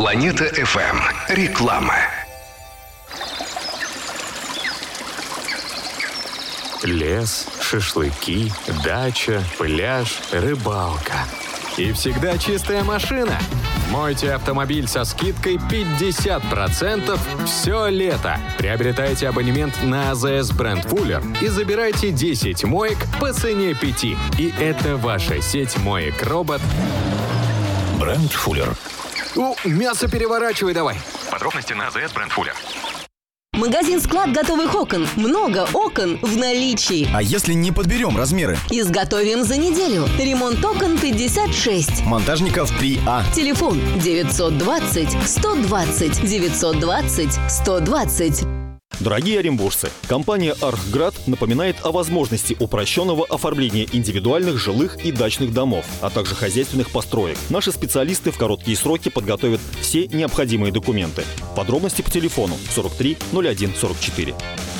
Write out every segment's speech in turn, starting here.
Планета FM. Реклама. Лес, шашлыки, дача, пляж, рыбалка. И всегда чистая машина. Мойте автомобиль со скидкой 50% все лето. Приобретайте абонемент на АЗС бренд Fuller и забирайте 10 моек по цене 5. И это ваша сеть моек-робот. Бренд Fuller. Мясо переворачивай давай. Подробности на АЗС бренд Fuller. Магазин-склад готовых окон. Много окон в наличии. А если не подберем размеры? Изготовим за неделю. Ремонт окон 56. Монтажников 3А. Телефон 920 120 920 120. Дорогие оренбуржцы, компания «Архград» напоминает о возможности упрощенного оформления индивидуальных жилых и дачных домов, а также хозяйственных построек. Наши специалисты в короткие сроки подготовят все необходимые документы. Подробности по телефону 43 01 44.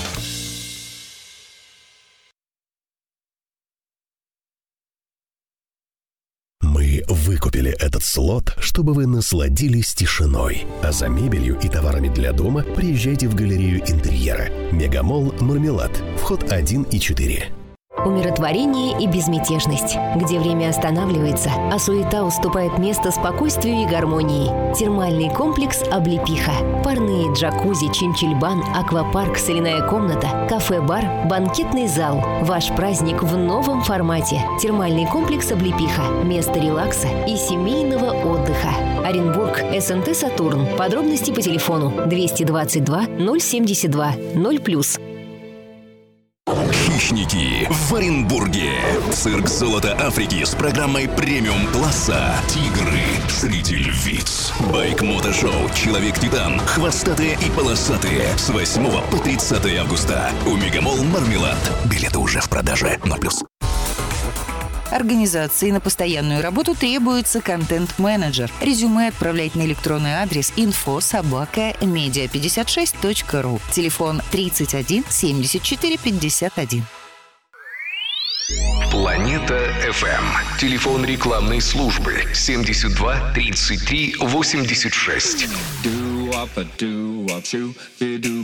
Мы выкупили этот слот, чтобы вы насладились тишиной. А за мебелью и товарами для дома приезжайте в галерею интерьера. Мегамолл «Мармелад». Вход 1 и 4. Умиротворение и безмятежность, где время останавливается, а суета уступает место спокойствию и гармонии. Термальный комплекс «Облепиха». Парные джакузи, чинчильбан, аквапарк, соляная комната, кафе-бар, банкетный зал. Ваш праздник в новом формате. Термальный комплекс «Облепиха». Место релакса и семейного отдыха. Оренбург, СНТ «Сатурн». Подробности по телефону 222 072 0+. Хищники в Оренбурге. Цирк «Золото Африки» с программой премиум-класса. Тигры среди львиц. Байк-мотошоу «Человек-титан». Хвостатые и полосатые. С 8 по 30 августа. У Мегамолл «Мармелад». Билеты уже в продаже. 0+. Организации на постоянную работу требуется контент-менеджер. Резюме отправлять на электронный адрес info@media56.ru. Телефон 31 74 51. Планета FM. Телефон рекламной службы 72 33 86.